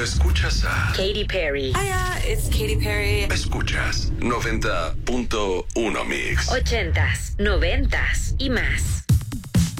Escuchas a Katy Perry. Hiya, it's Katy Perry. Escuchas 90.1 Mix. 80s, 90s y más.